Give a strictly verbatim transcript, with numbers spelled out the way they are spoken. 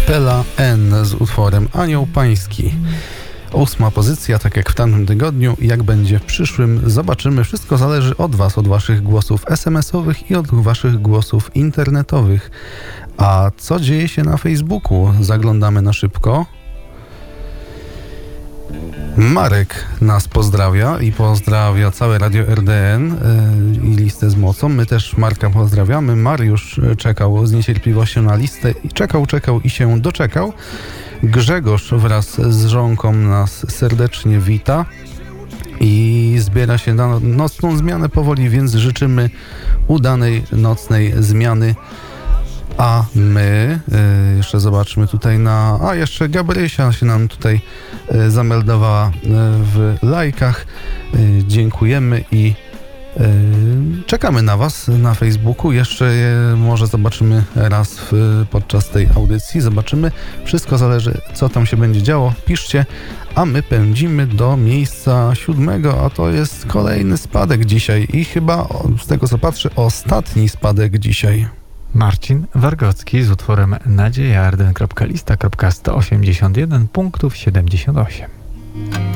Kapela N z utworem Anioł Pański. Ósma pozycja, tak jak w tamtym tygodniu. Jak będzie w przyszłym, zobaczymy. Wszystko zależy od Was, od Waszych głosów es em es owych i od Waszych głosów internetowych. A co dzieje się na Facebooku? Zaglądamy na szybko. Marek nas pozdrawia i pozdrawia całe Radio R D N yy, i listę z mocą. My też Marka pozdrawiamy. Mariusz czekał z niecierpliwością na listę i czekał, czekał i się doczekał. Grzegorz wraz z żonką nas serdecznie wita i zbiera się na nocną zmianę powoli, więc życzymy udanej nocnej zmiany. A my, y, jeszcze zobaczmy tutaj na... A, jeszcze Gabrysia się nam tutaj y, zameldowała y, w lajkach. Y, dziękujemy i y, czekamy na Was na Facebooku. Jeszcze je może zobaczymy raz w, podczas tej audycji. Zobaczymy. Wszystko zależy, co tam się będzie działo. Piszcie, a my pędzimy do miejsca siódmego, a to jest kolejny spadek dzisiaj i chyba, z tego co patrzę, ostatni spadek dzisiaj. Marcin Wargocki z utworem nadzieja arden kropka lista kropka sto osiemdziesiąt jeden punktów siedemdziesiąt osiem.